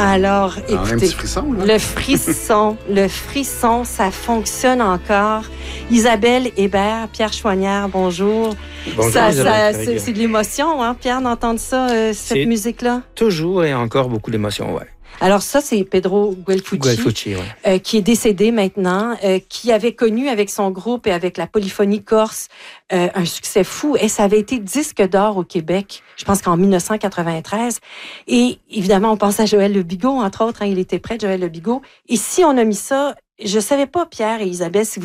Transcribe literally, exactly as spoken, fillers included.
Alors, écoutez, un petit frisson, là. le frisson, le frisson, ça fonctionne encore. Isabelle Hébert, Pierre Chouanière, bonjour. Bonjour, Ça, Isabelle, ça, c'est, c'est de l'émotion, hein, Pierre, d'entendre ça, euh, cette C'est musique-là? Toujours et encore beaucoup d'émotions, ouais. Alors ça, c'est Pedro Guelfucci, Guelfucci, ouais. euh, qui est décédé maintenant, euh, qui avait connu avec son groupe et avec la polyphonie corse euh, un succès fou. Et ça avait été disque d'or au Québec, je pense qu'en dix-neuf cent quatre-vingt-treize. Et évidemment, on pense à Joël Le Bigot, entre autres, hein, il était près de Joël Le Bigot. Et si on a mis ça, je savais pas, Pierre et Isabelle, si vous